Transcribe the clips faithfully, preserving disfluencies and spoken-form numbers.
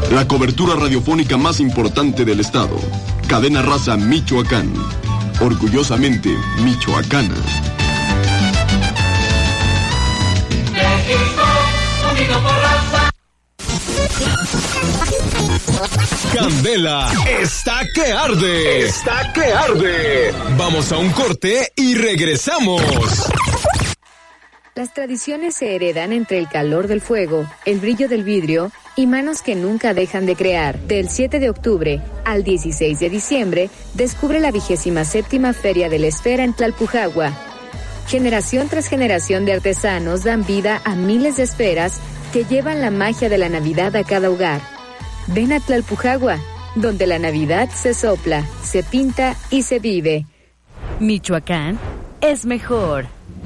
La cobertura radiofónica más importante del estado. Cadena Raza Michoacán. Orgullosamente michoacana. México, unido por raza. Candela está que arde. Está que arde. Vamos a un corte y regresamos. Las tradiciones se heredan entre el calor del fuego, el brillo del vidrio y manos que nunca dejan de crear. Del siete de octubre al dieciséis de diciembre, descubre la vigésima séptima Feria de la Esfera en Tlalpujagua. Generación tras generación de artesanos dan vida a miles de esferas que llevan la magia de la Navidad a cada hogar. Ven a Tlalpujagua, donde la Navidad se sopla, se pinta y se vive. Michoacán es mejor.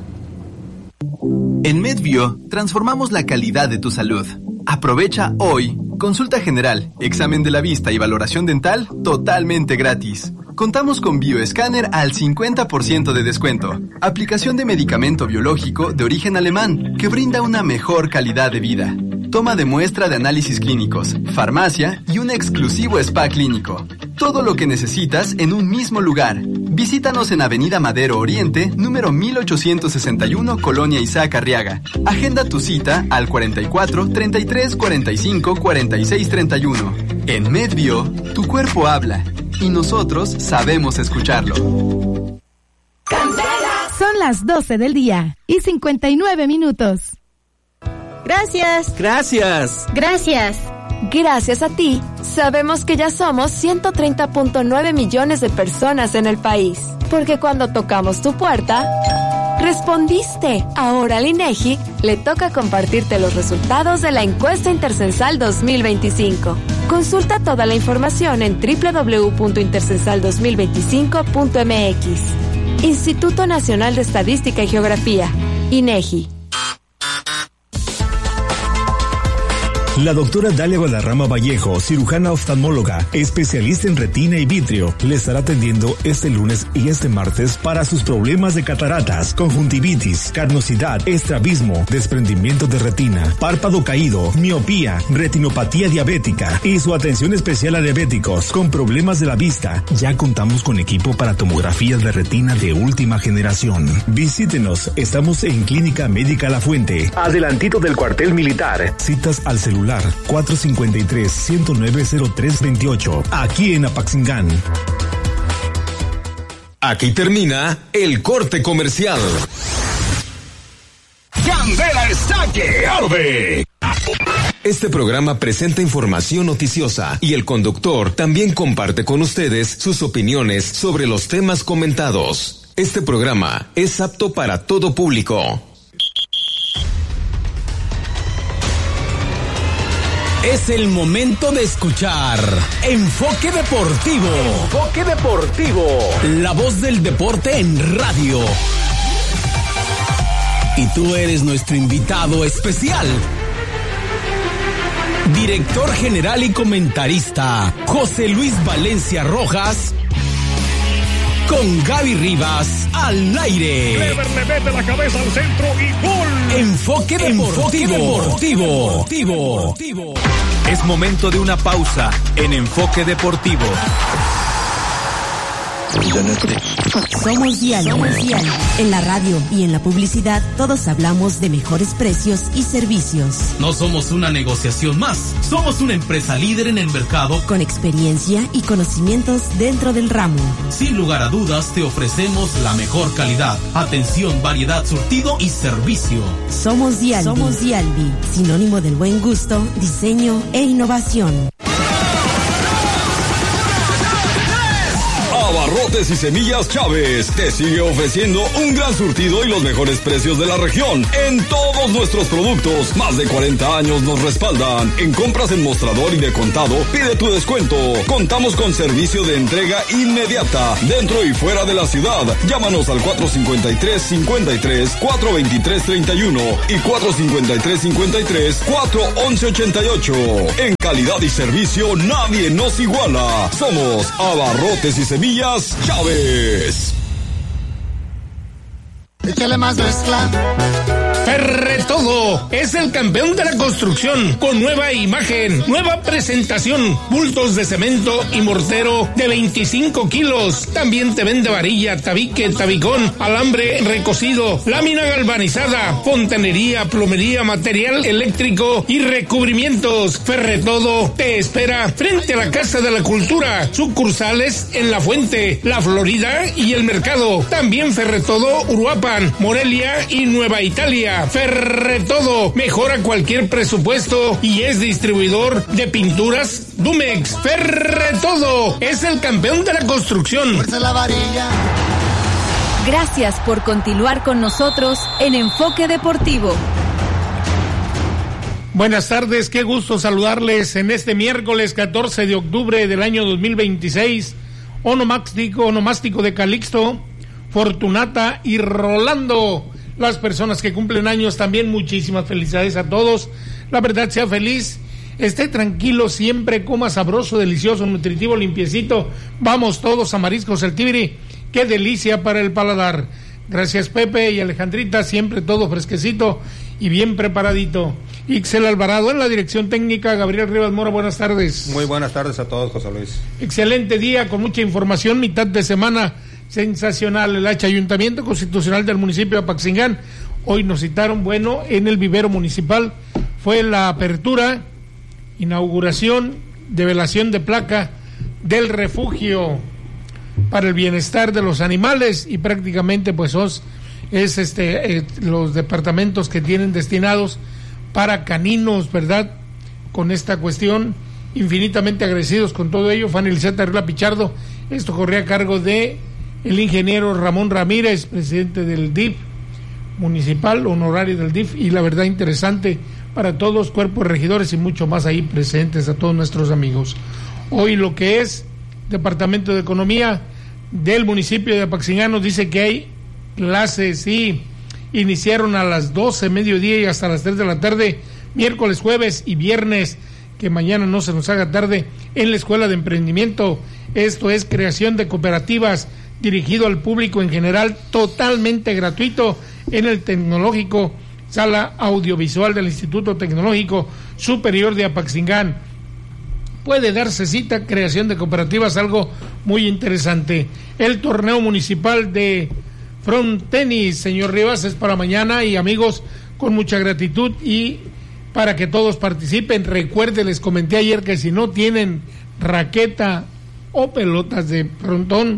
En MedBio, transformamos la calidad de tu salud. Aprovecha hoy consulta general, examen de la vista y valoración dental totalmente gratis. Contamos con bioescáner al cincuenta por ciento de descuento. Aplicación de medicamento biológico de origen alemán que brinda una mejor calidad de vida. Toma de muestra de análisis clínicos, farmacia y un exclusivo spa clínico. Todo lo que necesitas en un mismo lugar. Visítanos en Avenida Madero Oriente, número mil ochocientos sesenta y uno, Colonia Isaac Arriaga. Agenda tu cita al cuarenta y cuatro, treinta y tres, cuarenta y cinco, cuarenta y seis, treinta y uno. En MedBio, tu cuerpo habla y nosotros sabemos escucharlo. Son las doce del día y cincuenta y nueve minutos. Gracias. Gracias. Gracias. Gracias a ti, sabemos que ya somos ciento treinta punto nueve millones de personas en el país. Porque cuando tocamos tu puerta, respondiste. Ahora al INEGI le toca compartirte los resultados de la encuesta intercensal dos mil veinticinco. Consulta toda la información en doble u doble u doble u punto intercensal dos mil veinticinco punto m x. Instituto Nacional de Estadística y Geografía, INEGI. La doctora Dalia Guadarrama Vallejo, cirujana oftalmóloga, especialista en retina y vitrio, le estará atendiendo este lunes y este martes para sus problemas de cataratas, conjuntivitis, carnosidad, estrabismo, desprendimiento de retina, párpado caído, miopía, retinopatía diabética y su atención especial a diabéticos con problemas de la vista. Ya contamos con equipo para tomografías de retina de última generación. Visítenos, estamos en Clínica Médica La Fuente, adelantito del cuartel militar. Citas al celular cuatro cinco tres, uno cero nueve, cero tres dos ocho, aquí en Apaxingán. Aquí termina el corte comercial. Candela está que arde. Este programa presenta información noticiosa y el conductor también comparte con ustedes sus opiniones sobre los temas comentados. Este programa es apto para todo público. Es el momento de escuchar Enfoque Deportivo. Enfoque Deportivo. La voz del deporte en radio. Y tú eres nuestro invitado especial. Director general y comentarista, José Luis Valencia Rojas. Con Gaby Rivas al aire. Clever le mete la cabeza al centro y gol. Enfoque Deportivo. Deportivo. Deportivo. Es momento de una pausa en Enfoque Deportivo. Somos Dial. Somos Dial. En la radio y en la publicidad todos hablamos de mejores precios y servicios. No somos una negociación más. Somos una empresa líder en el mercado con experiencia y conocimientos dentro del ramo. Sin lugar a dudas te ofrecemos la mejor calidad, atención, variedad, surtido y servicio. Somos Dialbi. Somos Dialbi, sinónimo del buen gusto, diseño e innovación. Abarrotes y Semillas Chávez te sigue ofreciendo un gran surtido y los mejores precios de la región en todos nuestros productos. Más de cuarenta años nos respaldan. En compras en mostrador y de contado, pide tu descuento. Contamos con servicio de entrega inmediata dentro y fuera de la ciudad. Llámanos al cuatro cinco tres, cinco tres, cuatro dos tres, tres uno y cuatro cinco tres, cinco tres, cuatro once ochenta y ocho. En calidad y servicio nadie nos iguala. Somos Abarrotes y Semillas Chávez. Échale más mezcla, Ferretodo es el campeón de la construcción, con nueva imagen, nueva presentación, bultos de cemento y mortero de veinticinco kilos. También te vende varilla, tabique, tabicón, alambre recocido, lámina galvanizada, fontanería, plomería, material eléctrico y recubrimientos. Ferretodo te espera frente a la Casa de la Cultura, sucursales en La Fuente, La Florida y El Mercado. También Ferretodo Uruapan, Morelia y Nueva Italia. Ferretodo mejora cualquier presupuesto y es distribuidor de pinturas Dumex. Ferretodo es el campeón de la construcción. Fuerza la varilla. Gracias por continuar con nosotros en Enfoque Deportivo. Buenas tardes, qué gusto saludarles en este miércoles catorce de octubre del año dos mil veintiséis. Onomástico, onomástico de Calixto, Fortunata y Rolando. Las personas que cumplen años también, muchísimas felicidades a todos. La verdad, sea feliz, esté tranquilo, siempre coma sabroso, delicioso, nutritivo, limpiecito. Vamos todos a Mariscos El Tibiri, qué delicia para el paladar. Gracias Pepe y Alejandrita, siempre todo fresquecito y bien preparadito. Ixel Alvarado en la dirección técnica, Gabriel Rivas Mora, buenas tardes. Muy buenas tardes a todos, José Luis. Excelente día, con mucha información, mitad de semana sensacional. El H Ayuntamiento Constitucional del municipio de Apaxingán, hoy nos citaron, bueno, en el vivero municipal, fue la apertura, inauguración, develación de placa del refugio para el bienestar de los animales y prácticamente pues os, es este eh, los departamentos que tienen destinados para caninos, ¿verdad? Con esta cuestión, infinitamente agradecidos con todo ello. Fanny Liseta Arriola Pichardo, esto corría a cargo de el ingeniero Ramón Ramírez, presidente del D I F municipal, honorario del D I F, y la verdad interesante para todos, cuerpos regidores y mucho más ahí presentes, a todos nuestros amigos. Hoy lo que es Departamento de Economía del municipio de Apaxingán nos dice que hay clases y iniciaron a las doce, mediodía y hasta las tres de la tarde, miércoles, jueves y viernes, que mañana no se nos haga tarde, en la Escuela de Emprendimiento. Esto es creación de cooperativas, dirigido al público en general, totalmente gratuito, en el Tecnológico, Sala Audiovisual del Instituto Tecnológico Superior de Apaxingán. Puede darse cita, creación de cooperativas, algo muy interesante. El torneo municipal de Front Tenis, señor Rivas, es para mañana, y amigos, con mucha gratitud y para que todos participen. Recuerde, les comenté ayer que si no tienen raqueta o pelotas de frontón,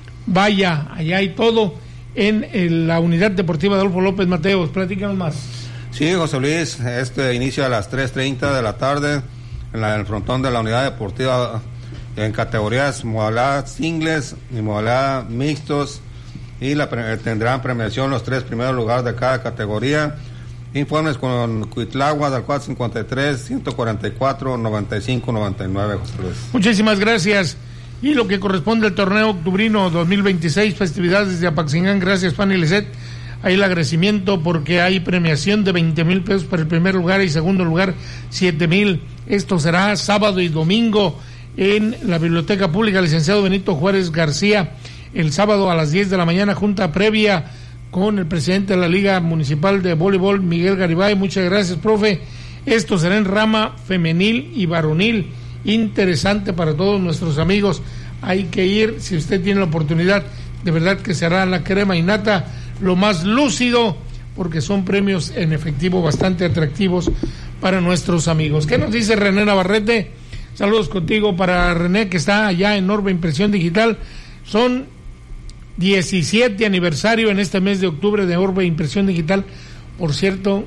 vaya, allá hay todo en, en la unidad deportiva de Adolfo López Mateos. Platícanos más. Sí, José Luis, este inicia a las tres treinta de la tarde en, la, en el frontón de la unidad deportiva en categorías modalidad singles y modalidad mixtos, y la, tendrán premiación los tres primeros lugares de cada categoría. Informes con Cuitláhuac al cuatro cincuenta y tres, ciento cuarenta y cuatro, noventa y cinco, noventa y nueve, José Luis. Muchísimas gracias. Y lo que corresponde al torneo octubrino dos mil veintiséis, festividades de Apaxingán, gracias Fanny Lisset. Ahí el agradecimiento porque hay premiación de veinte mil pesos para el primer lugar y segundo lugar siete mil. Esto será sábado y domingo en la Biblioteca Pública Licenciado Benito Juárez García. El sábado a las diez de la mañana, junta previa con el presidente de la Liga Municipal de Voleibol, Miguel Garibay. Muchas gracias, profe. Esto será en rama femenil y varonil. Interesante para todos nuestros amigos. Hay que ir, si usted tiene la oportunidad, de verdad que será la crema y nata, lo más lúcido, porque son premios en efectivo bastante atractivos para nuestros amigos. ¿Qué nos dice René Navarrete? Saludos contigo para René, que está allá en Orbe Impresión Digital. Son diecisiete aniversario en este mes de octubre de Orbe Impresión Digital. Por cierto,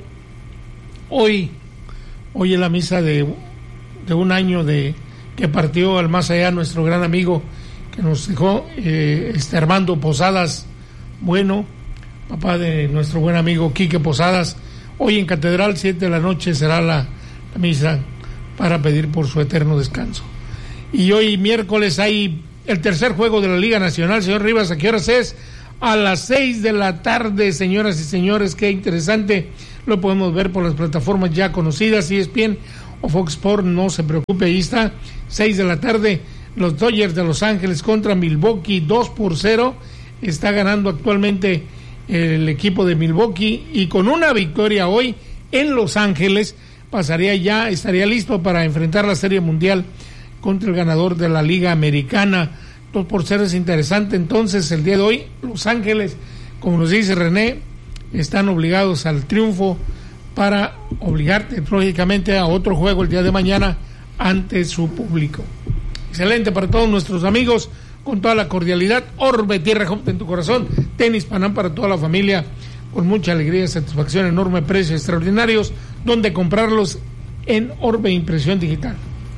hoy, hoy es la misa de, de un año de que partió al más allá nuestro gran amigo que nos dejó, eh, este Armando Posadas Bueno, papá de nuestro buen amigo Quique Posadas. Hoy en Catedral, siete de la noche, será la, la misa para pedir por su eterno descanso. Y hoy miércoles hay el tercer juego de la Liga Nacional. Señor Rivas, ¿a qué horas es? A las seis de la tarde, señoras y señores. Qué interesante. Lo podemos ver por las plataformas ya conocidas, E S P N o Fox Sports, no se preocupe, ahí está. Seis de la tarde, los Dodgers de Los Ángeles contra Milwaukee, dos por cero. Está ganando actualmente el equipo de Milwaukee, y con una victoria hoy en Los Ángeles pasaría ya, estaría listo para enfrentar la Serie Mundial contra el ganador de la Liga Americana. Todo por ser es interesante. Entonces, el día de hoy, Los Ángeles, como nos dice René, están obligados al triunfo para obligarte, lógicamente, a otro juego el día de mañana ante su público. Excelente para todos nuestros amigos, con toda la cordialidad. Orbe Tierra Hop en tu corazón, Tenis Panam para toda la familia, con mucha alegría, satisfacción, enorme precio, extraordinarios, donde comprarlos en Orbe Impresión Digital.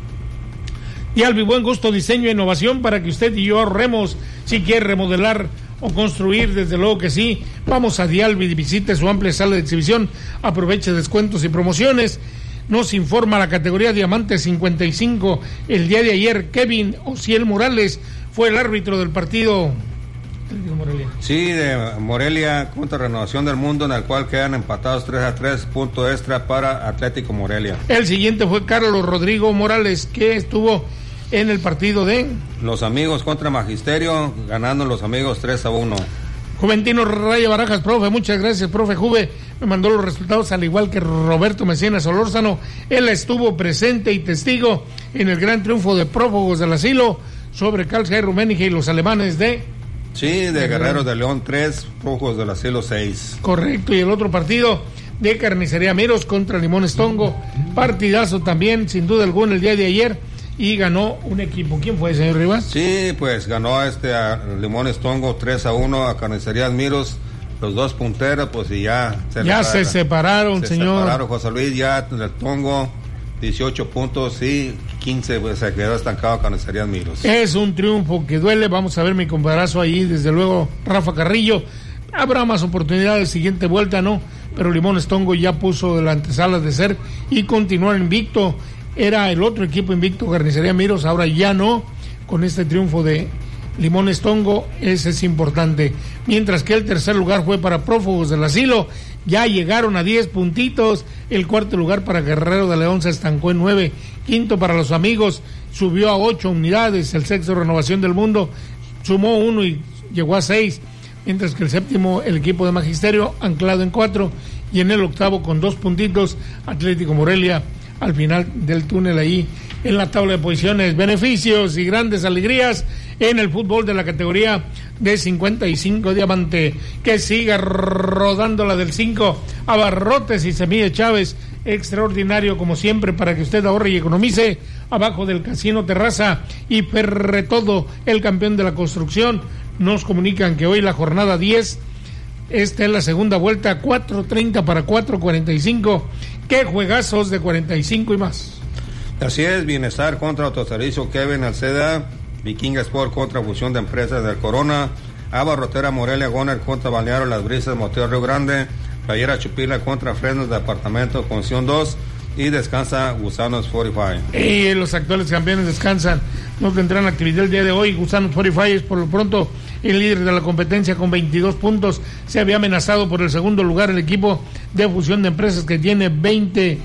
Y Albi, buen gusto, diseño e innovación para que usted y yo ahorremos. Si quiere remodelar o construir, desde luego que sí, vamos a Dialbi y visite su amplia sala de exhibición, aproveche descuentos y promociones. Nos informa la categoría Diamante cincuenta y cinco, el día de ayer Kevin Ociel Morales fue el árbitro del partido. Morelia. Sí, de Morelia contra Renovación del Mundo, en el cual quedan empatados tres a tres, punto extra para Atlético Morelia. El siguiente fue Carlos Rodrigo Morales, que estuvo en el partido de Los Amigos contra Magisterio, ganando los Amigos tres a uno. Juventino Raya Barajas, profe, muchas gracias, profe Juve, me mandó los resultados, al igual que Roberto Mecina Solórzano. Él estuvo presente y testigo en el gran triunfo de Prófugos del Asilo sobre Karlsruhe Rummenigge y los alemanes de Sí, de Guerreros de León tres, Prófugos del Asilo seis. Correcto, y el otro partido de Carnicería Miros contra Limón Estongo, partidazo también, sin duda alguna, el día de ayer, y ganó un equipo. ¿Quién fue, señor Rivas? Sí, pues ganó a este a Limón Estongo tres a uno a Carnicerías Miros, los dos punteros, pues y ya se ya se separaron, se señor. Se separaron, José Luis, ya el Tongo dieciocho puntos y quince, pues se quedó estancado Carnicerías Miros. Es un triunfo que duele. Vamos a ver mi comparazo ahí, desde luego Rafa Carrillo. Habrá más oportunidades, siguiente vuelta, ¿no? Pero Limón Estongo ya puso la antesala de ser y continuar invicto. Era el otro equipo invicto, Carnicería Miros, ahora ya no, con este triunfo de Limón Estongo, ese es importante. Mientras que el tercer lugar fue para Prófugos del Asilo, ya llegaron a diez puntitos, el cuarto lugar para Guerrero de León se estancó en nueve, quinto para Los Amigos subió a ocho unidades, el sexto Renovación del Mundo sumó uno y llegó a seis, mientras que el séptimo, el equipo de Magisterio, anclado en cuatro, y en el octavo con dos puntitos, Atlético Morelia, al final del túnel ahí en la tabla de posiciones. Beneficios y grandes alegrías en el fútbol de la categoría de cincuenta y cinco Diamante, que siga rodando la del cinco, Abarrotes y Semilla Chávez, extraordinario como siempre para que usted ahorre y economice, abajo del Casino Terraza y Ferretodo, el campeón de la construcción. Nos comunican que hoy la jornada diez, esta es la segunda vuelta, cuatro treinta para cuatro cuarenta y cinco. ¡Qué juegazos de cuarenta y cinco y más! Así es, Bienestar contra Autoservicio Kevin Alceda, Vikinga Sport contra Fusión de Empresas del Corona, Abarrotera Morelia Goner contra Balneario Las Brisas Motel Río Grande, Playera Chupila contra Fresnos Departamento Conción dos y descansa Gusanos cuarenta y cinco. Y los actuales campeones descansan, no tendrán actividad el día de hoy. Gusanos cuarenta y cinco es por lo pronto el líder de la competencia con veintidós puntos. Se había amenazado por el segundo lugar el equipo de Fusión de Empresas, que tiene veinte,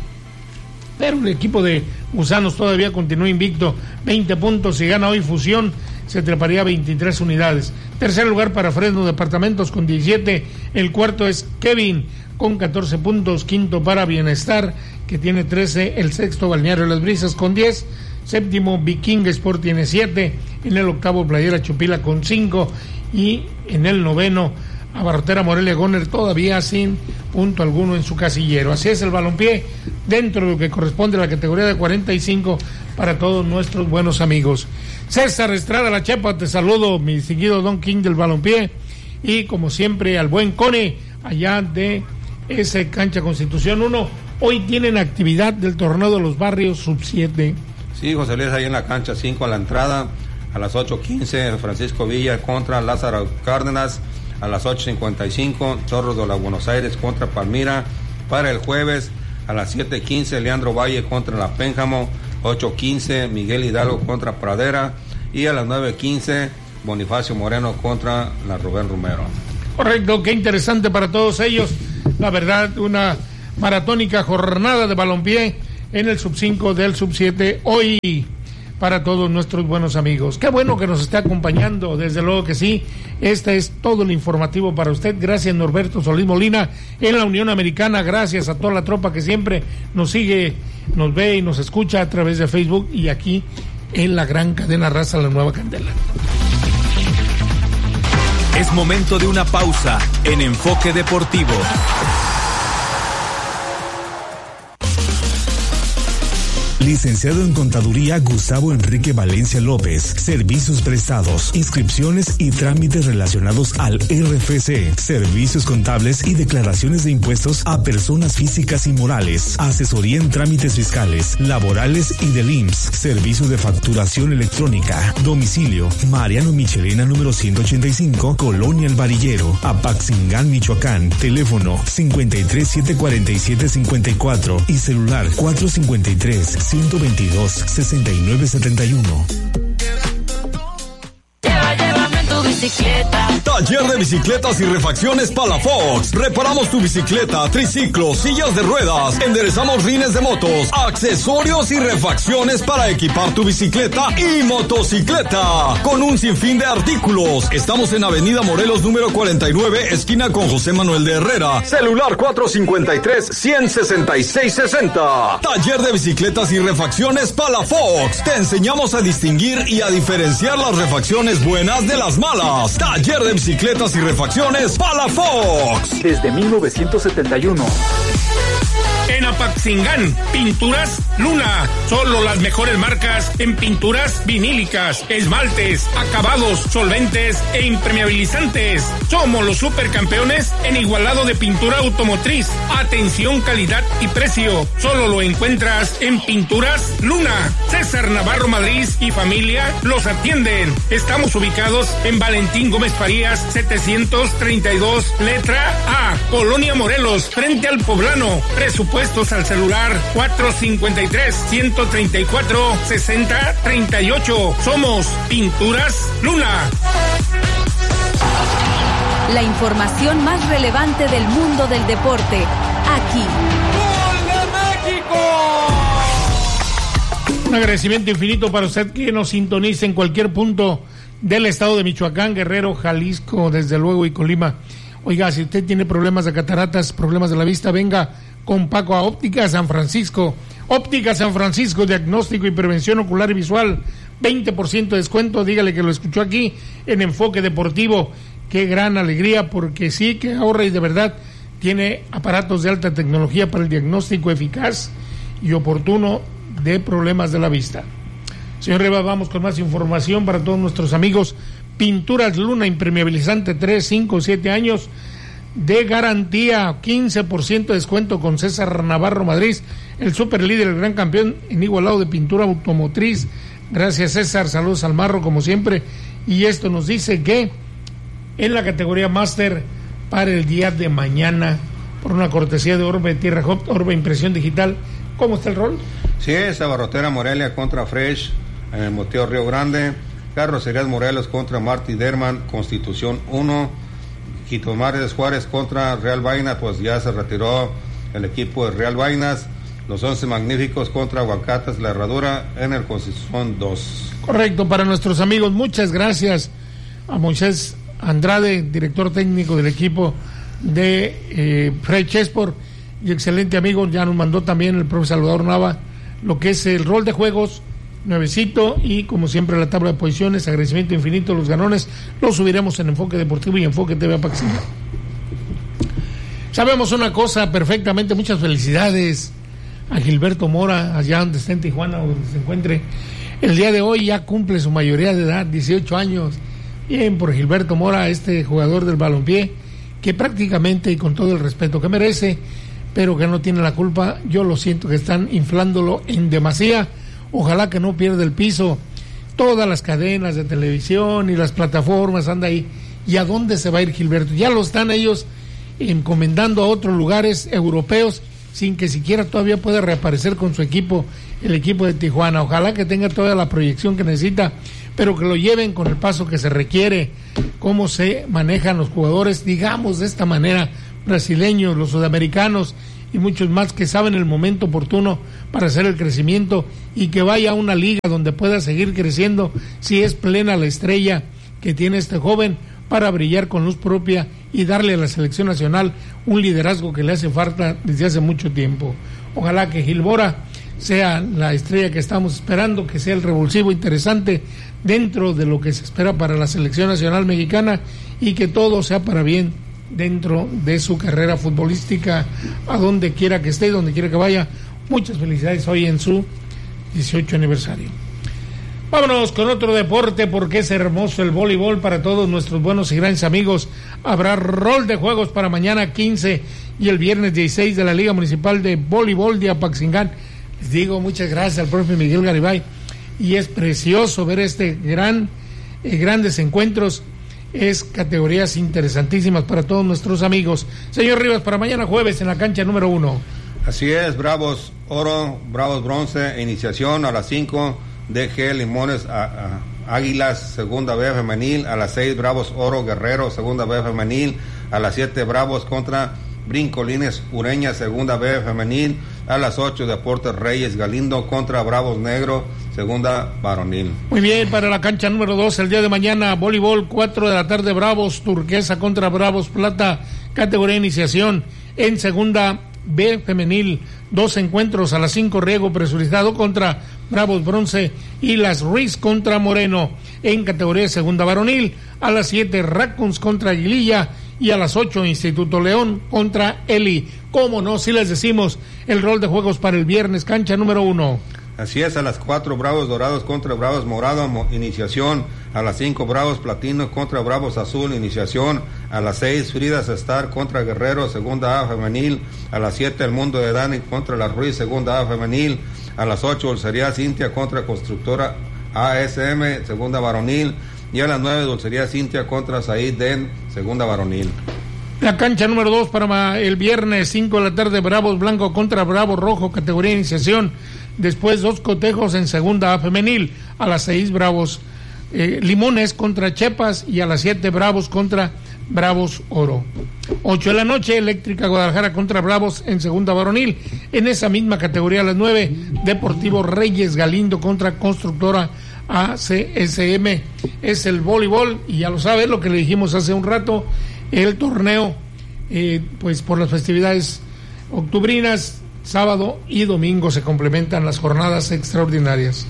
pero el equipo de Gusanos todavía continúa invicto, veinte puntos. Si gana hoy Fusión, se treparía a veintitrés unidades. Tercer lugar para Fresno Departamentos con diecisiete, el cuarto es Kevin con catorce puntos, quinto para Bienestar, que tiene trece, el sexto Balneario Las Brisas con diez, séptimo Viking Sport tiene siete, en el octavo Playera Chupila con cinco, y en el noveno Abarrotera Morelia Goner todavía sin punto alguno en su casillero. Así es el balompié dentro de lo que corresponde a la categoría de cuarenta y cinco para todos nuestros buenos amigos. César Estrada La Chepa, te saludo, mi seguido Don King del balompié, y como siempre al buen Cone allá de ese Cancha Constitución uno. Hoy tienen actividad del torneo de los barrios sub siete. Sí, José Luis, ahí en la cancha cinco a la entrada, a las ocho quince Francisco Villa contra Lázaro Cárdenas, a las ocho cincuenta y cinco Chorros de la Buenos Aires contra Palmira. Para el jueves a las siete quince Leandro Valle contra la Pénjamo, ocho quince Miguel Hidalgo contra Pradera, y a las nueve quince Bonifacio Moreno contra la Rubén Romero. Correcto, qué interesante para todos ellos. La verdad, una maratónica jornada de balompié en el sub cinco del sub siete. Hoy para todos nuestros buenos amigos. Qué bueno que nos esté acompañando, desde luego que sí. Este es todo lo informativo para usted. Gracias, Norberto Solís Molina en la Unión Americana. Gracias a toda la tropa que siempre nos sigue, nos ve y nos escucha a través de Facebook y aquí en la gran cadena Raza La Nueva Candela. Es momento de una pausa en Enfoque Deportivo. Licenciado en Contaduría Gustavo Enrique Valencia López. Servicios prestados, inscripciones y trámites relacionados al R F C. Servicios contables y declaraciones de impuestos a personas físicas y morales. Asesoría en trámites fiscales, laborales y del I M S S. Servicio de facturación electrónica. Domicilio: Mariano Michelena número ciento ochenta y cinco, Colonia El Varillero, Apaxingán, Michoacán. Teléfono cincuenta y tres, setecientos cuarenta y siete, cincuenta y cuatro y celular cuatro cincuenta y tres, ciento veintidós, sesenta y nueve setenta y uno. Lleva, llévame en tu bicicleta. Taller de bicicletas y refacciones Palafox. Reparamos tu bicicleta, triciclo, sillas de ruedas. Enderezamos rines de motos, accesorios y refacciones para equipar tu bicicleta y motocicleta. Con un sinfín de artículos. Estamos en Avenida Morelos número cuarenta y nueve, esquina con José Manuel de Herrera. Celular cuatro cincuenta y tres, ciento sesenta y seis sesenta. Taller de bicicletas y refacciones Palafox. Te enseñamos a distinguir y a diferenciar las refacciones buenas de las malas. Taller de bicicletas y refacciones Palafox. Desde mil novecientos setenta y uno. En Apaxingán, Pinturas Luna. Solo las mejores marcas en pinturas vinílicas, esmaltes, acabados, solventes e impermeabilizantes. Somos los supercampeones en igualado de pintura automotriz. Atención, calidad y precio. Solo lo encuentras en Pinturas Luna. César Navarro Madrid y familia los atienden. Estamos ubicados en Valentín Gómez Farías, setecientos treinta y dos, letra A, Colonia Morelos, frente al Poblano. Presupuestos al celular cuatro cincuenta y tres, ciento treinta y cuatro, sesenta treinta y ocho. Somos Pinturas Luna. La información más relevante del mundo del deporte, aquí. ¡Gol de México! Un agradecimiento infinito para usted que nos sintonice en cualquier punto del estado de Michoacán, Guerrero, Jalisco, desde luego, y Colima. Oiga, si usted tiene problemas de cataratas, problemas de la vista, venga con Paco a Óptica San Francisco. Óptica San Francisco, diagnóstico y prevención ocular y visual, veinte por ciento de descuento. Dígale que lo escuchó aquí en Enfoque Deportivo. Qué gran alegría, porque sí que ahorra y de verdad tiene aparatos de alta tecnología para el diagnóstico eficaz y oportuno de problemas de la vista. Señor Reba, vamos con más información para todos nuestros amigos. Pinturas Luna, impermeabilizante tres, cinco, siete años de garantía, quince por ciento de descuento con César Navarro Madrid, el super líder, el gran campeón en igualado de pintura automotriz. Gracias, César, saludos al Marro como siempre. Y esto nos dice que en la categoría Máster para el día de mañana, por una cortesía de Orbe Tierra Hop, Orbe Impresión Digital, ¿cómo está el rol? Sí, es Abarrotera Morelia contra Fresh en el Moteo Río Grande. Carrocerías Morelos contra Marty Derman, Constitución uno. Quitomares Juárez contra Real Vainas, pues ya se retiró el equipo de Real Vainas. Los Once Magníficos contra Huacatas La Herradura en el Constitución dos. Correcto, para nuestros amigos, muchas gracias a Moisés Andrade, director técnico del equipo de eh, Fred Chesport, y excelente amigo, ya nos mandó también el profesor Salvador Nava lo que es el rol de juegos nuevecito, y como siempre la tabla de posiciones. Agradecimiento infinito a los ganones, los subiremos en Enfoque Deportivo y Enfoque T V Apaxingán. Sabemos una cosa perfectamente, muchas felicidades a Gilberto Mora, allá donde está en Tijuana, donde se encuentre. El día de hoy ya cumple su mayoría de edad, dieciocho años. Bien por Gilberto Mora, este jugador del balompié, que prácticamente, y con todo el respeto que merece, pero que no tiene la culpa. Yo lo siento que están inflándolo en demasía. Ojalá que no pierda el piso. Todas las cadenas de televisión y las plataformas anda ahí. ¿Y a dónde se va a ir Gilberto? Ya lo están ellos encomendando a otros lugares europeos, sin que siquiera todavía pueda reaparecer con su equipo, el equipo de Tijuana. Ojalá que tenga toda la proyección que necesita, pero que lo lleven con el paso que se requiere. Cómo se manejan los jugadores, digamos de esta manera, brasileños, los sudamericanos, y muchos más que saben el momento oportuno para hacer el crecimiento y que vaya a una liga donde pueda seguir creciendo si es plena la estrella que tiene este joven para brillar con luz propia y darle a la selección nacional un liderazgo que le hace falta desde hace mucho tiempo. Ojalá que Gilbora sea la estrella que estamos esperando, que sea el revulsivo interesante dentro de lo que se espera para la selección nacional mexicana y que todo sea para bien dentro de su carrera futbolística, a donde quiera que esté y donde quiera que vaya. Muchas felicidades hoy en su dieciocho aniversario. Vámonos con otro deporte porque es hermoso el voleibol para todos nuestros buenos y grandes amigos. Habrá rol de juegos para mañana quince y el viernes dieciséis de la Liga Municipal de Voleibol de Apaxingán. Les digo muchas gracias al profe Miguel Garibay y es precioso ver este gran, eh, grandes encuentros. Es categorías interesantísimas para todos nuestros amigos. Señor Rivas, para mañana jueves en la cancha número uno. Así es, Bravos Oro, Bravos Bronce, iniciación a las cinco, D G Limones a, a, Águilas, segunda B femenil, a las seis Bravos Oro Guerrero, segunda B femenil, a las siete Bravos contra Brincolines Ureña, segunda B femenil, a las ocho Deportes Reyes Galindo contra Bravos Negro, segunda varonil. Muy bien, para la cancha número dos, el día de mañana, voleibol, cuatro de la tarde, Bravos Turquesa contra Bravos Plata, categoría iniciación, en segunda B femenil, dos encuentros a las cinco, Riego Presurizado contra Bravos Bronce y las Ruiz contra Moreno, en categoría segunda varonil, a las siete, Raccoons contra Aguililla y a las ocho, Instituto León contra Eli. ¿Cómo no? Si les decimos el rol de juegos para el viernes, cancha número uno. Así es, a las cuatro Bravos Dorados contra Bravos Morado, iniciación, a las cinco Bravos Platino contra Bravos Azul, iniciación, a las seis Fridas Star contra Guerrero, segunda A femenil, a las siete El Mundo de Dani contra la Ruiz, segunda A femenil, a las ocho Dulcería Cintia contra Constructora A S M, segunda varonil, y a las nueve Dulcería Cintia contra Said Den, segunda varonil. La cancha número dos para el viernes, cinco de la tarde, Bravos Blanco contra Bravos Rojo, categoría iniciación. Después dos cotejos en segunda A femenil, a las seis Bravos eh, Limones contra Chepas y a las siete Bravos contra Bravos Oro. ocho de la noche, Eléctrica Guadalajara contra Bravos en segunda varonil. En esa misma categoría a las nueve, Deportivo Reyes Galindo contra Constructora A C S M. Es el voleibol y ya lo sabe lo que le dijimos hace un rato, el torneo eh, pues por las festividades octubrinas, sábado y domingo se complementan las jornadas extraordinarias.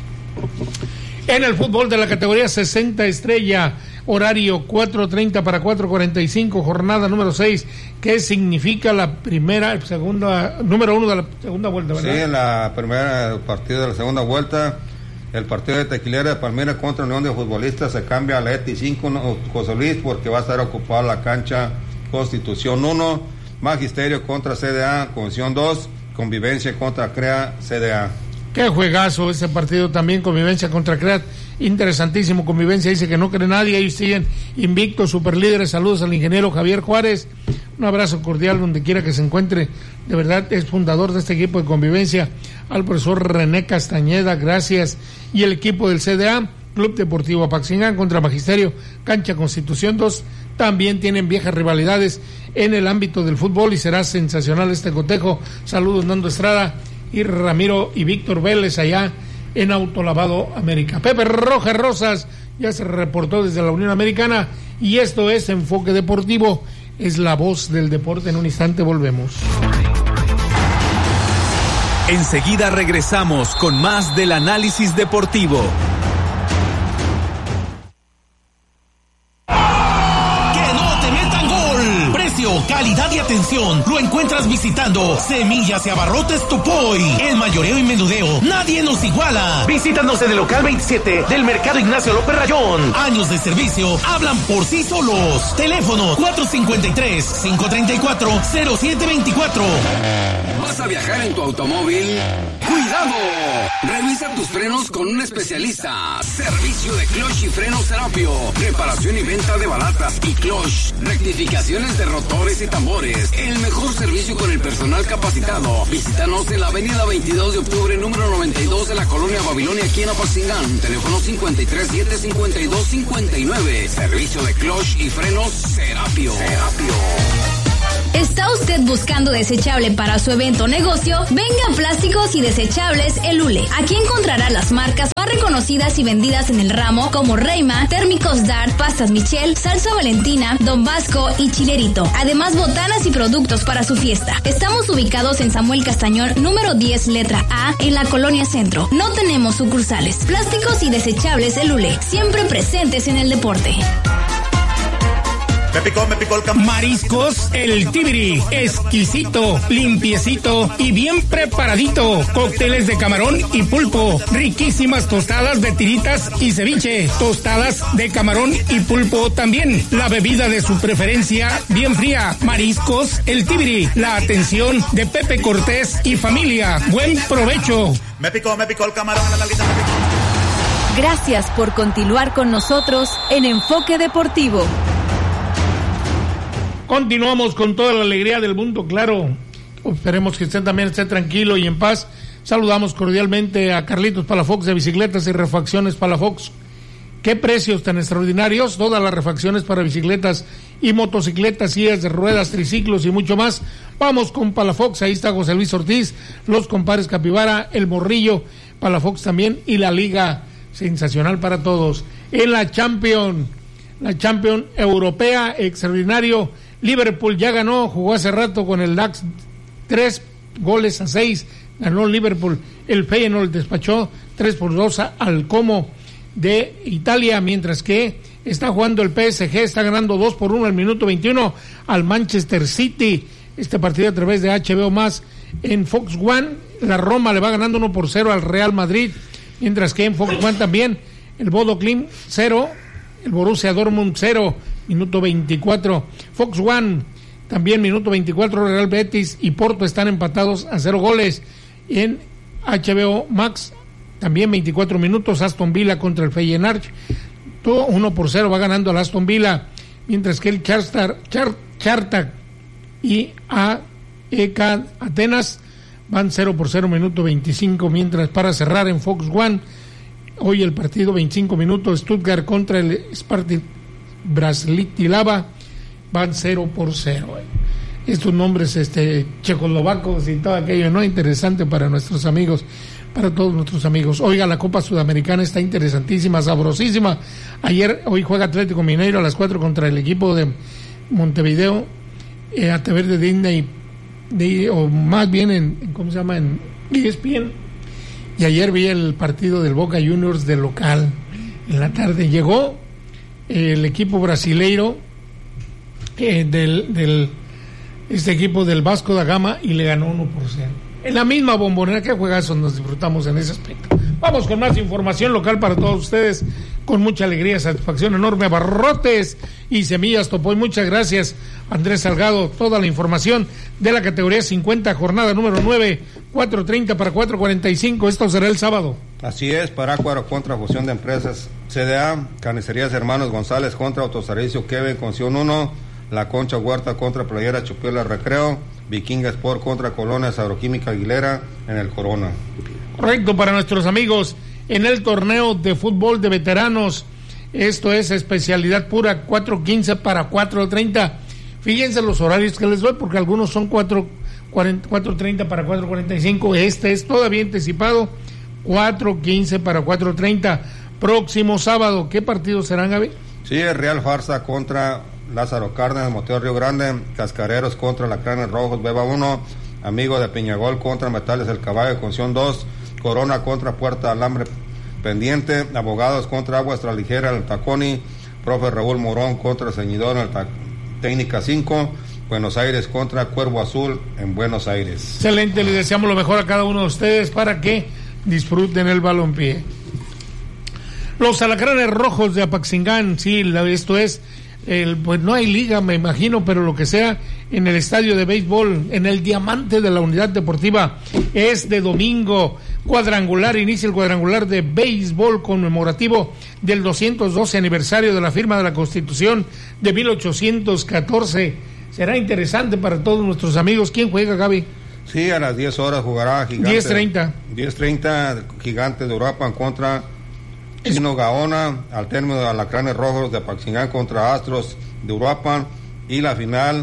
En el fútbol de la categoría sesenta estrella, horario cuatro treinta para cuatro cuarenta y cinco, jornada número seis, ¿qué significa la primera, segunda, número uno de la segunda vuelta, ¿verdad? Sí, en la primera partido de la segunda vuelta, el partido de Tequilera de Palmira contra Unión de Futbolistas se cambia a la E T I cinco, José Luis, porque va a estar ocupada la cancha Constitución uno, Magisterio contra C D A, Convención dos, Convivencia contra CREA, C D A. Qué juegazo ese partido también, Convivencia contra CREA, interesantísimo. Convivencia dice que no cree nadie, ellos siguen invictos, superlíderes. Saludos al ingeniero Javier Juárez, un abrazo cordial donde quiera que se encuentre, de verdad es fundador de este equipo de Convivencia. Al profesor René Castañeda, gracias. Y el equipo del C D A, Club Deportivo Apaxingán contra Magisterio, cancha Constitución dos, también tienen viejas rivalidades en el ámbito del fútbol y será sensacional este cotejo. Saludos Nando Estrada y Ramiro y Víctor Vélez allá en Autolavado América. Pepe Rojas Rosas ya se reportó desde la Unión Americana y esto es Enfoque Deportivo, es la voz del deporte. En un instante volvemos. Enseguida regresamos con más del análisis deportivo. Calidad y atención lo encuentras visitando Semillas y Abarrotes Tupoy. El mayoreo y menudeo, nadie nos iguala. Visítanos en el local veintisiete del Mercado Ignacio López Rayón. Años de servicio hablan por sí solos. Teléfono cuatro cinco tres, cinco tres cuatro, cero siete dos cuatro. ¿Vas a viajar en tu automóvil? ¡Cuidado! Revisa tus frenos con un especialista. Servicio de clutch y frenos Serapio. Reparación y venta de balatas y clutch. Rectificaciones de rotores y tambores. El mejor servicio con el personal capacitado. Visítanos en la avenida veintidós de octubre, número noventa y dos de la colonia Babilonia, aquí en Apaxingán. Teléfono cincuenta y tres, siete cincuenta y dos, cincuenta y nueve. Servicio de clutch y frenos Serapio. Serapio. ¿Está usted buscando desechable para su evento o negocio? Venga a Plásticos y Desechables El Ule. Aquí encontrará las marcas más reconocidas y vendidas en el ramo como Reima, Térmicos Dart, Pastas Michel, Salsa Valentina, Don Vasco y Chilerito. Además, botanas y productos para su fiesta. Estamos ubicados en Samuel Castañón, número diez, letra A, en la Colonia Centro. No tenemos sucursales. Plásticos y Desechables El Ule. Siempre presentes en el deporte. Me picó, me picó el cam... Mariscos El Tibiri, exquisito, limpiecito y bien preparadito. Cócteles de camarón y pulpo, riquísimas tostadas de tiritas y ceviche, tostadas de camarón y pulpo también. La bebida de su preferencia, bien fría. Mariscos El Tibiri, la atención de Pepe Cortés y familia. Buen provecho. Me picó, me picó el camarón, la nalguita me picó. Gracias por continuar con nosotros en Enfoque Deportivo. Continuamos con toda la alegría del mundo, claro. Esperemos que usted también esté tranquilo y en paz. Saludamos cordialmente a Carlitos Palafox de Bicicletas y Refacciones Palafox. ¿Qué precios tan extraordinarios? Todas las refacciones para bicicletas y motocicletas, sillas de ruedas, triciclos y mucho más. Vamos con Palafox, ahí está José Luis Ortiz, los compadres Capibara, el Morrillo, Palafox también y la Liga sensacional para todos. En la Champions, la Champions Europea, extraordinario. Liverpool ya ganó, jugó hace rato con el D A X tres goles a seis, ganó Liverpool. El Feyenoord despachó tres por dos al Como de Italia, mientras que está jugando el P S G, está ganando dos por uno al minuto veintiuno al Manchester City. Este partido a través de H B O más en Fox One. La Roma le va ganando uno por cero al Real Madrid, mientras que en Fox One también el Bodo Glimt cero, el Borussia Dortmund cero, minuto veinticuatro. Fox One, también minuto veinticuatro, Real Betis y Porto están empatados a cero goles. En H B O Max, también veinticuatro minutos, Aston Villa contra el Feyenoord, todo uno por cero va ganando al Aston Villa, mientras que el Chartar, Char, Chartak y A E K Atenas van cero por cero, minuto veinticinco, mientras para cerrar en Fox One, hoy el partido veinticinco minutos, Stuttgart contra el Spartak Bratislava, van cero por cero. Estos nombres este checoslovacos y todo aquello, ¿no? Interesante para nuestros amigos, para todos nuestros amigos. Oiga, la Copa Sudamericana está interesantísima, sabrosísima. Ayer, hoy juega Atlético Mineiro a las cuatro contra el equipo de Montevideo, eh, a través de Disney, de, o más bien en, en, ¿cómo se llama? En E S P N. Y ayer vi el partido del Boca Juniors de local. En la tarde llegó el equipo brasileiro eh, del, del este equipo del Vasco da Gama y le ganó uno por cero. En la misma Bombonera, que juegazo nos disfrutamos en ese aspecto. Vamos con más información local para todos ustedes, con mucha alegría, satisfacción enorme. Abarrotes y Semillas Topoy, muchas gracias Andrés Salgado. Toda la información de la categoría cincuenta, jornada número nueve, cuatro treinta para cuatro cuarenta y cinco, esto será el sábado. Así es, Parácuaro contra Fusión de Empresas C D A, Carnicerías Hermanos González contra Autoservicio Kevin Conción uno, La Concha Huerta contra Playera Chupiola Recreo, Vikinga Sport contra Colonias Agroquímica Aguilera en el Corona. Correcto, para nuestros amigos en el torneo de fútbol de veteranos, esto es especialidad pura, cuatro quince para cuatro treinta. Fíjense los horarios que les doy, porque algunos son cuatro treinta para cuatro cuarenta y cinco, este es todavía anticipado, cuatro quince para cuatro treinta. Próximo sábado, ¿qué partidos serán, Gaby? Sí, el Real Farsa contra Lázaro Cárdenas, Moteo Río Grande, Cascareros contra Lacranes Rojos, Beba uno, Amigo de Piñagol contra Metales El Caballo, Conción dos, Corona contra Puerta Alambre Pendiente, Abogados contra Aguas Traligera, el Taconi, Profe Raúl Morón contra Ceñidor, el Ta- Técnica cinco, Buenos Aires contra Cuervo Azul en Buenos Aires. Excelente, les deseamos lo mejor a cada uno de ustedes para que disfruten el balompié. Los Alacranes Rojos de Apaxingán, sí, esto es, el, pues no hay liga, me imagino, pero lo que sea, en el estadio de béisbol, en el Diamante de la Unidad Deportiva, es de domingo, cuadrangular, inicia el cuadrangular de béisbol conmemorativo del doscientos doce aniversario de la firma de la Constitución de mil ochocientos catorce. Será interesante para todos nuestros amigos. ¿Quién juega, Gaby? Sí, a las diez horas jugará Gigante. diez treinta. diez treinta, Gigante de Uruapan contra Chino Gaona, al término de Alacranes Rojos de Apaxingán contra Astros de Uruapan, y la final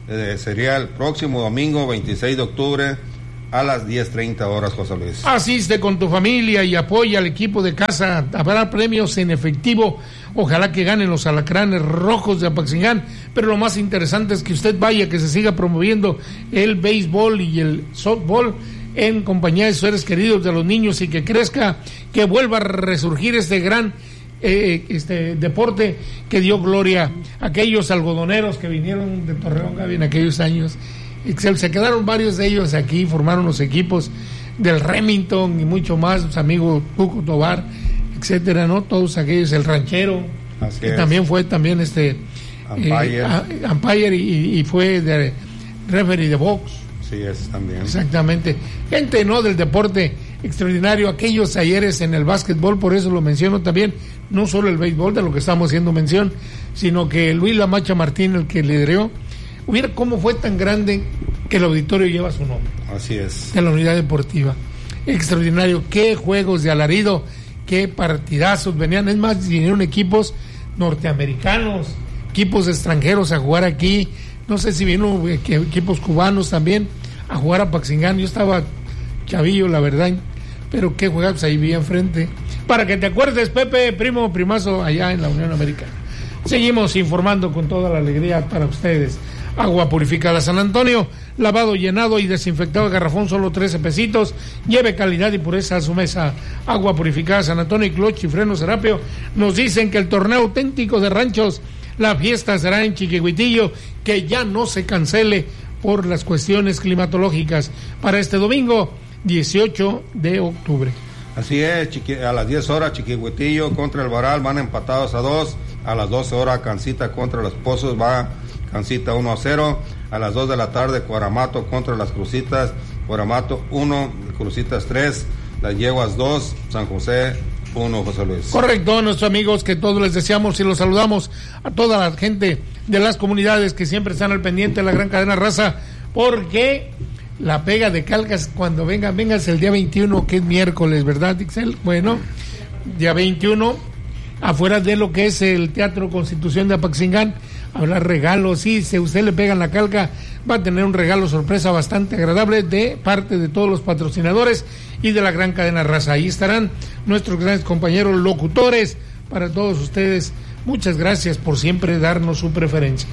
eh, sería el próximo domingo veintiséis de octubre a las diez treinta horas, José Luis. Asiste con tu familia y apoya al equipo de casa. Habrá premios en efectivo. Ojalá que ganen los alacranes rojos de Apaxingán. Pero lo más interesante es que usted vaya, que se siga promoviendo el béisbol y el softball en compañía de sus seres queridos, de los niños, y que crezca, que vuelva a resurgir este gran eh, este deporte que dio gloria a aquellos algodoneros que vinieron de Torreón, Gaby, en aquellos años. Se quedaron varios de ellos aquí, formaron los equipos del Remington y mucho más, los amigos Cuco Tobar, etcétera, ¿no? Todos aquellos, el ranchero, Así que es. también fue también este umpire, eh, umpire y, y fue de referee de box. Sí, es también. Exactamente. Gente, ¿no? Del deporte extraordinario, aquellos ayeres en el básquetbol, por eso lo menciono también, no solo el béisbol, de lo que estamos haciendo mención, sino que Luis Lamacha Martín, el que lideró, hubiera cómo fue tan grande que el auditorio lleva su nombre. Así es. De la unidad deportiva. Extraordinario. Qué juegos de alarido, qué partidazos venían. Es más, vinieron equipos norteamericanos, equipos extranjeros a jugar aquí. No sé si vino equipos cubanos también a jugar a Apaxingán. Yo estaba chavillo, la verdad, pero qué juegos ahí vi enfrente. Para que te acuerdes, Pepe, primo, primazo, allá en la Unión Americana. Seguimos informando con toda la alegría para ustedes. Agua purificada San Antonio, lavado, llenado y desinfectado de garrafón, solo trece pesitos. Lleve calidad y pureza a su mesa. Agua purificada San Antonio y Clutch y Freno Serapio nos dicen que el torneo auténtico de ranchos, la fiesta será en Chiquihuitillo, que ya no se cancele por las cuestiones climatológicas, para este domingo dieciocho de octubre. Así es, chiqui, a las diez horas Chiquihuitillo contra el Varal van empatados a dos. A las doce horas Cancita contra los Pozos va Cancita uno a cero. A las dos de la tarde Cuaramato contra las Crucitas, Cuaramato uno, Crucitas tres, Las Yeguas dos, San José uno, José Luis. Correcto, nuestros amigos, que todos les deseamos y los saludamos a toda la gente de las comunidades que siempre están al pendiente de la gran cadena raza, porque la pega de Calcas, cuando vengan, vengas el día veintiuno, que es miércoles, ¿verdad, Ixel? Bueno, día veintiuno, afuera de lo que es el Teatro Constitución de Apaxingán, habrá regalos. Sí, si usted le pegan la calca, va a tener un regalo sorpresa bastante agradable de parte de todos los patrocinadores y de la gran cadena raza. Ahí estarán nuestros grandes compañeros locutores para todos ustedes. Muchas gracias por siempre darnos su preferencia.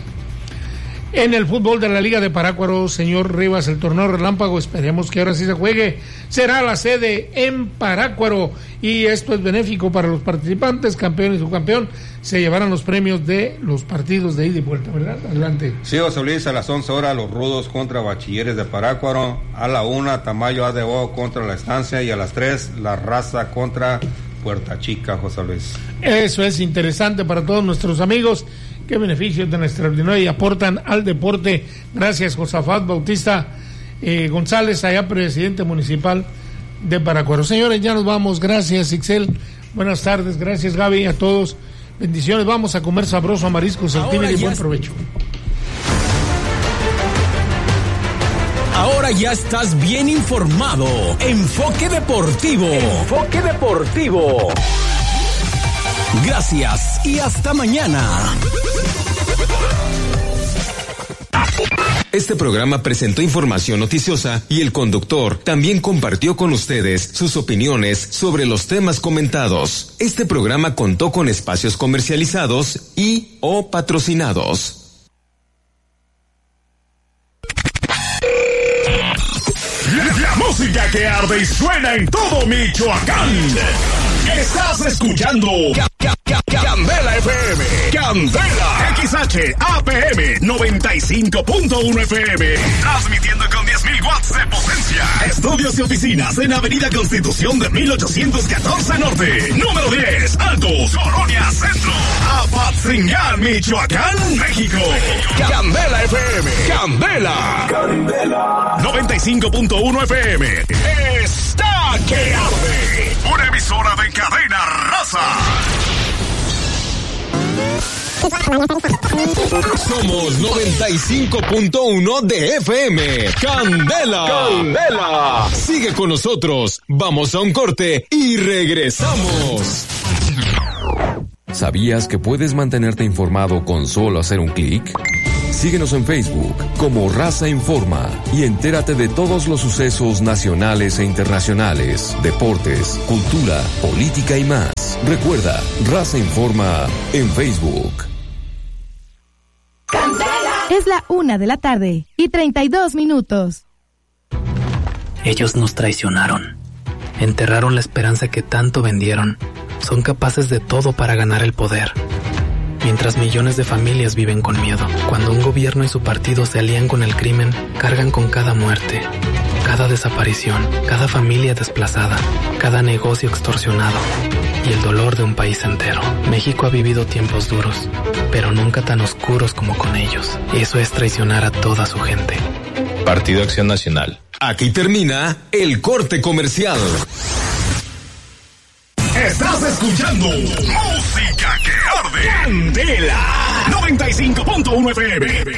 En el fútbol de la Liga de Parácuaro, señor Rivas, el torneo relámpago, esperemos que ahora sí se juegue, será la sede en Parácuaro, y esto es benéfico para los participantes, campeón y subcampeón, se llevarán los premios de los partidos de ida y vuelta, ¿verdad? Adelante. Sí, José Luis, a las once horas los Rudos contra Bachilleres de Parácuaro, a la una Tamayo A D O contra La Estancia, y a las tres La Raza contra Puerta Chica, José Luis. Eso es interesante para todos nuestros amigos. Qué beneficios tan extraordinarios y aportan al deporte. Gracias, Josafat Bautista eh, González, allá presidente municipal de Parácuaro. Señores, ya nos vamos. Gracias, Ixel. Buenas tardes. Gracias, Gaby, a todos. Bendiciones. Vamos a comer sabroso a mariscos, saltines y buen provecho. Ahora ya estás bien informado. Enfoque Deportivo. Enfoque Deportivo. Gracias y hasta mañana. Este programa presentó información noticiosa y el conductor también compartió con ustedes sus opiniones sobre los temas comentados. Este programa contó con espacios comercializados y o patrocinados. La, la música que arde y suena en todo Michoacán. Estás escuchando Ca- Ca- Ca- Candela F M. Candela X H A P M noventa y cinco punto uno F M. Transmitiendo con diez mil watts de potencia. Estudios y oficinas en Avenida Constitución de mil ochocientos catorce Norte. Número diez, Altos, Colonia Centro. Apatzingán, Michoacán, México. Candela F M. Candela. Candela. noventa y cinco punto uno F M. Está que arde. Una emisora de cadena raza. Somos noventa y cinco punto uno de F M. Candela. Candela. Sigue con nosotros. Vamos a un corte y regresamos. ¿Sabías que puedes mantenerte informado con solo hacer un clic? Síguenos en Facebook como Raza Informa y entérate de todos los sucesos nacionales e internacionales, deportes, cultura, política y más. Recuerda, Raza Informa en Facebook. Es la una de la tarde y treinta y dos minutos. Ellos nos traicionaron. Enterraron la esperanza que tanto vendieron. Son capaces de todo para ganar el poder. Mientras millones de familias viven con miedo. Cuando un gobierno y su partido se alían con el crimen, cargan con cada muerte, cada desaparición, cada familia desplazada, cada negocio extorsionado y el dolor de un país entero. México ha vivido tiempos duros, pero nunca tan oscuros como con ellos. Eso es traicionar a toda su gente. Partido Acción Nacional. Aquí termina el corte comercial. Estás escuchando Música que Arde. Candela noventa y cinco punto uno F M.